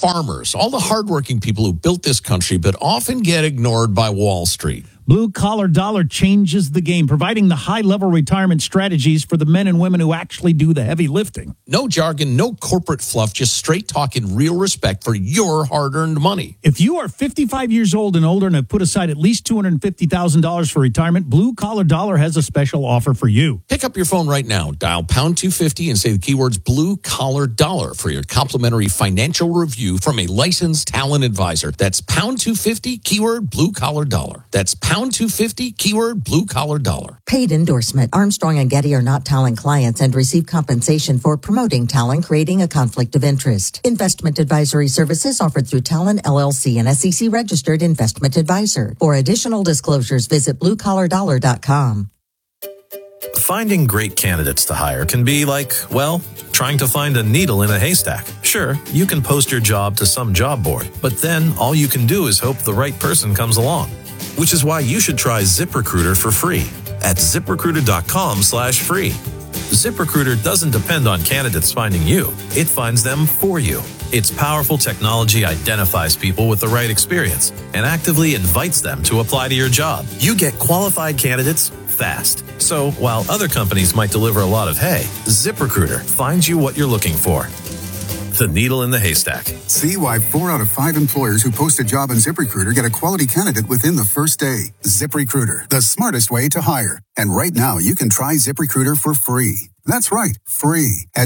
farmers, all the hardworking people who built this country, but often get ignored by Wall Street. Blue Collar Dollar changes the game, providing the high-level retirement strategies for the men and women who actually do the heavy lifting. No jargon, no corporate fluff, just straight talk and real respect for your hard-earned money. If you are 55 years old and older and have put aside at least $250,000 for retirement, Blue Collar Dollar has a special offer for you. Pick up your phone right now, dial pound 250 and say the keywords Blue Collar Dollar for your complimentary financial review from a licensed talent advisor. That's pound 250, keyword Blue Collar Dollar. That's pound 250, keyword Blue Collar Dollar. Paid endorsement. Armstrong and Getty are not Talon clients and receive compensation for promoting Talon, creating a conflict of interest. Investment advisory services offered through Talon LLC, an SEC registered investment advisor. For additional disclosures, visit bluecollardollar.com. Finding great candidates to hire can be like, well, trying to find a needle in a haystack. Sure, you can post your job to some job board, but then all you can do is hope the right person comes along. Which is why you should try ZipRecruiter for free at ZipRecruiter.com/free. ZipRecruiter doesn't depend on candidates finding you. It finds them for you. Its powerful technology identifies people with the right experience and actively invites them to apply to your job. You get qualified candidates fast. So while other companies might deliver a lot of hay, ZipRecruiter finds you what you're looking for. The needle in the haystack. See why 4 out of 5 employers who post a job on ZipRecruiter get a quality candidate within the first day. ZipRecruiter, the smartest way to hire. And right now, you can try ZipRecruiter for free. That's right, free at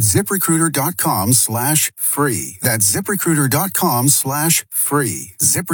ZipRecruiter.com/free. That's ZipRecruiter.com/free.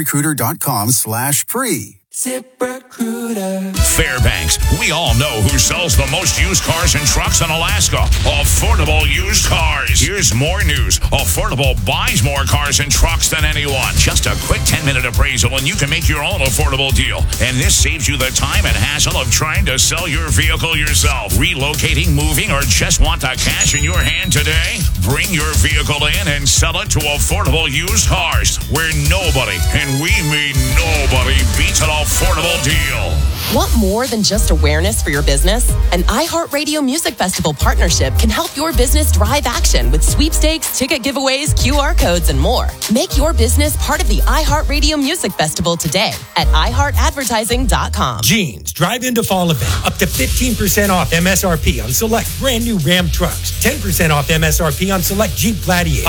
ZipRecruiter.com/free. ZipRecruiter. Fairbanks, we all know who sells the most used cars and trucks in Alaska. Affordable Used Cars. Here's more news. Affordable buys more cars and trucks than anyone. Just a quick 10-minute appraisal and you can make your own affordable deal. And this saves you the time and hassle of trying to sell your vehicle yourself. Relocating, moving, or just want the cash in your hand today? Bring your vehicle in and sell it to Affordable Used Cars, where nobody, and we mean nobody, beats an affordable deal. Want more than just awareness for your business? An iHeartRadio Music Festival partnership can help your business drive action with sweepstakes, ticket giveaways, QR codes, and more. Make your business part of the iHeartRadio Music Festival today at iHeartAdvertising.com. Jeans Drive Into Fall Event. Up to 15% off MSRP on select brand new Ram trucks. 10% off MSRP on select Jeep Gladiator.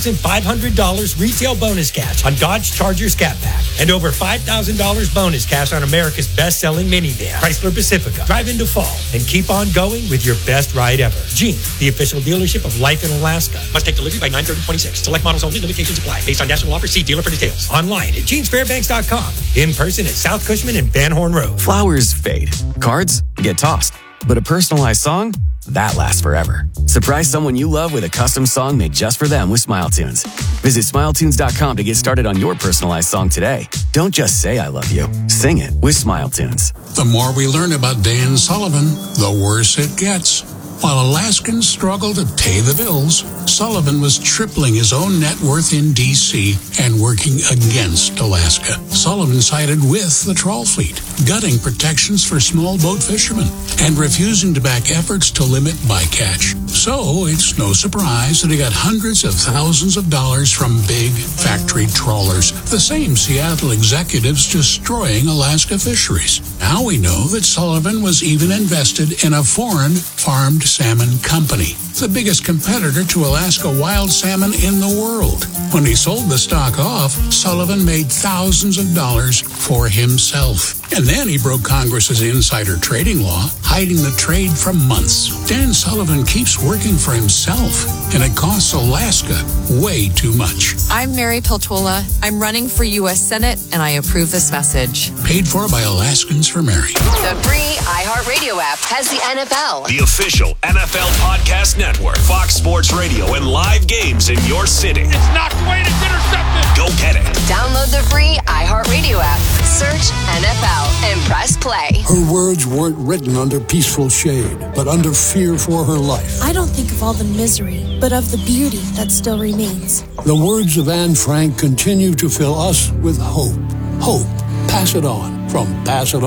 $5,500 retail bonus cash on Dodge Charger Scat Pack. And over $5,000 bonus cash on America's best-selling minivan, Chrysler Pacifica. Drive into fall and keep on going with your best ride ever. Jeep, the official dealership of life in Alaska. Must take delivery by 9/30/26. Select models only. Limitations apply. Based on national offers, see dealer for details. Online at JeansFairbanks.com. In person at South Cushman and Van Horn Road. Flowers fade. Cards get tossed. But a personalized song? That lasts forever. Surprise someone you love with a custom song made just for them with SmileTunes. Visit SmileTunes.com to get started on your personalized song today. Don't just say I love you. Sing it with SmileTunes. The more we learn about Dan Sullivan, the worse it gets. While Alaskans struggle to pay the bills, Sullivan was tripling his own net worth in D.C. and working against Alaska. Sullivan sided with the trawl fleet, gutting protections for small boat fishermen and refusing to back efforts to limit bycatch. So it's no surprise that he got hundreds of thousands of dollars from big factory trawlers, the same Seattle executives destroying Alaska fisheries. Now we know that Sullivan was even invested in a foreign farmed salmon company, the biggest competitor to Alaska wild salmon in the world. When he sold the stock off, Sullivan made thousands of dollars for himself. And then he broke Congress's insider trading law, hiding the trade for months. Dan Sullivan keeps working for himself, and it costs Alaska way too much. I'm Mary Peltola. I'm running for U.S. Senate, and I approve this message. Paid for by Alaskans for Mary. The free iHeartRadio app has the NFL. The official NFL podcast network. Fox Sports Radio and live games in your city. It's knocked away and it's intercepted. Go get it. Download the free iHeartRadio app. Search NFL and press play. Her words weren't written under peaceful shade, but under fear for her life. I don't think of all the misery, but of the beauty that still remains. The words of Anne Frank continue to fill us with hope. Hope. Pass it on from Pass It On.